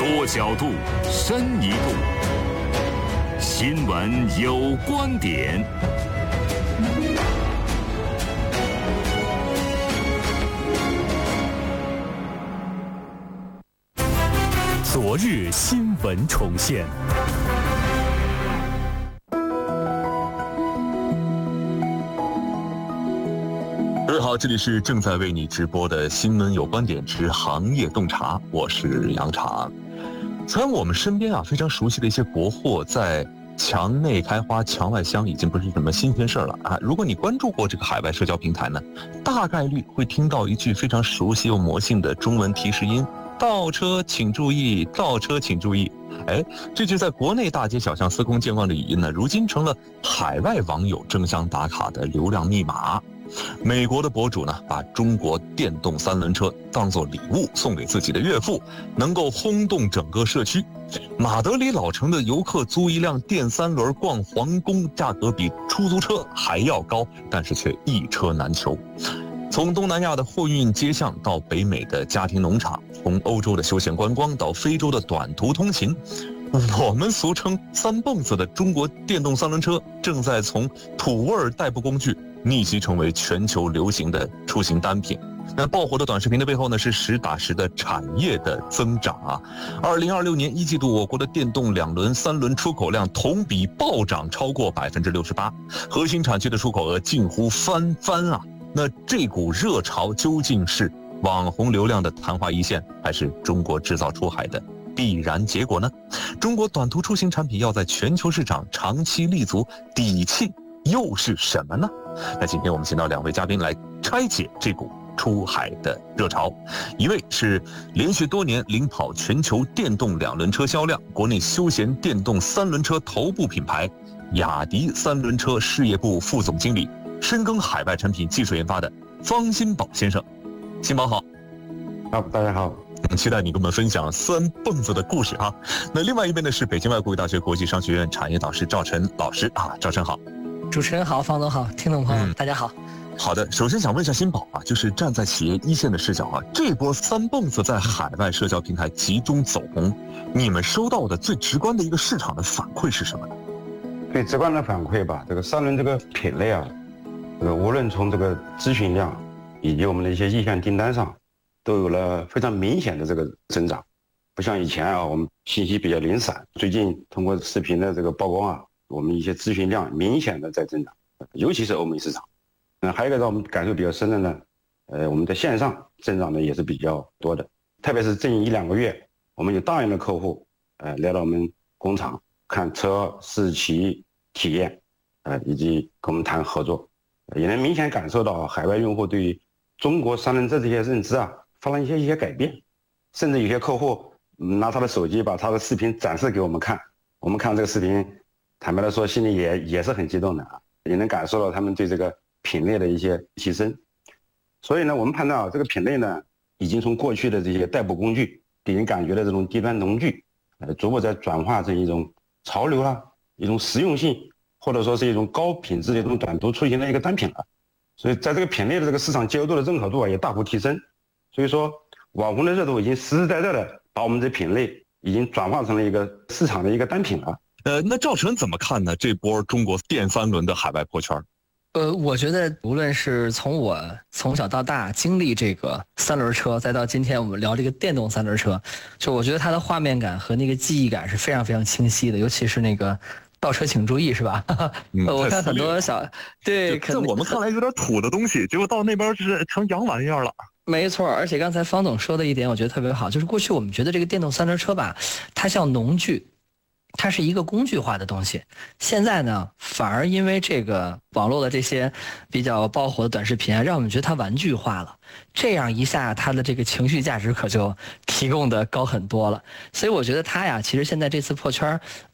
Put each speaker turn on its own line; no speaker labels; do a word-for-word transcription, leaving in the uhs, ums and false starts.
多角度，深一度。新闻有观点。昨日新闻重现。各位好，这里是正在为你直播的新闻有观点之行业洞察，我是杨常。虽然我们身边啊非常熟悉的一些国货在墙内开花墙外香已经不是什么新鲜事儿了啊！如果你关注过这个海外社交平台呢，大概率会听到一句非常熟悉又魔性的中文提示音：倒车请注意，倒车请注意。哎，这句在国内大街小巷司空见惯的语音呢，如今成了海外网友争相打卡的流量密码。美国的博主呢，把中国电动三轮车当作礼物送给自己的岳父，能够轰动整个社区。马德里老城的游客租一辆电三轮逛皇宫，价格比出租车还要高，但是却一车难求。从东南亚的货运街巷到北美的家庭农场，从欧洲的休闲观光到非洲的短途通勤，我们俗称三蹦子的中国电动三轮车正在从土味代步工具逆袭成为全球流行的出行单品。那爆火的短视频的背后呢，是实打实的产业的增长啊！二零二六年一季度，我国的电动两轮、三轮出口量同比暴涨超过百分之六十八，核心产区的出口额近乎翻番啊！那这股热潮究竟是网红流量的昙花一现，还是中国制造出海的必然结果呢？中国短途出行产品要在全球市场长期立足，底气又是什么呢？那今天我们请到两位嘉宾来拆解这股出海的热潮。一位是连续多年领跑全球电动两轮车销量，国内休闲电动三轮车头部品牌雅迪三轮车事业部副总经理，深耕海外产品技术研发的方新宝先生。新宝好。
好，大家好。
期待你跟我们分享三蹦子的故事啊。那另外一边呢是北京外国语大学国际商学院产业导师赵晨老师啊，赵晨好。
主持人好，方总好，听众朋友、嗯、大家好。
好的，首先想问一下新宝啊，就是站在企业一线的视角啊，这波三蹦子在海外社交平台集中走红，你们收到的最直观的一个市场的反馈是什么呢？
最直观的反馈吧，这个三轮这个品类啊，这个无论从这个咨询量以及我们的一些意向订单上，都有了非常明显的这个增长。不像以前啊，我们信息比较零散，最近通过视频的这个曝光啊，我们一些咨询量明显的在增长，尤其是欧美市场。嗯，还有一个让我们感受比较深的呢，呃，我们在线上增长的也是比较多的，特别是近一两个月，我们有大量的客户，呃，来到我们工厂看车、试骑、体验，呃，以及跟我们谈合作，也能明显感受到海外用户对于中国三轮车这些认知啊，发生一些一些改变，甚至有些客户、嗯、拿他的手机把他的视频展示给我们看，我们看这个视频，坦白的说，心里也也是很激动的啊，也能感受到他们对这个品类的一些提升。所以呢，我们判断啊，这个品类呢，已经从过去的这些代步工具给人感觉的这种低端农具，呃，逐步在转化成一种潮流啦，一种实用性，或者说是一种高品质的一种短途出行的一个单品了。所以在这个品类的这个市场接受度的认可度啊，也大幅提升。所以说，网红的热度已经实实在在的把我们这品类已经转化成了一个市场的一个单品了。
呃，那赵晨怎么看呢？这波中国电三轮的海外破圈？
呃，我觉得无论是从我从小到大经历这个三轮车，再到今天我们聊这个电动三轮车，就我觉得它的画面感和那个记忆感是非常非常清晰的，尤其是那个倒车请注意，是吧？嗯、我看很多小对，
在我们看来有点土的东西，结果到那边是成洋玩意儿了。
没错，而且刚才方总说的一点，我觉得特别好，就是过去我们觉得这个电动三轮车吧，它像农具。它是一个工具化的东西，现在呢，反而因为这个网络的这些比较爆火的短视频啊，让我们觉得它玩具化了。这样一下，它的这个情绪价值可就提供的高很多了。所以我觉得它呀，其实现在这次破圈，